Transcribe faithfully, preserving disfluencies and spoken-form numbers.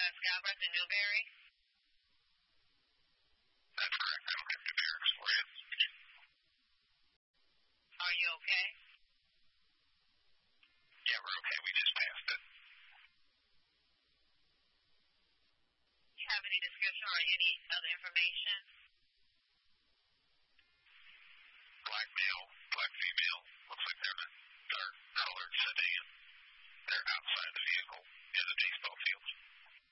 uh, Scarborough to Newberry? That's correct. I don't have to bear for you. Are you okay? Yeah, we're okay. We just passed it. Do you have any discussion or any other information?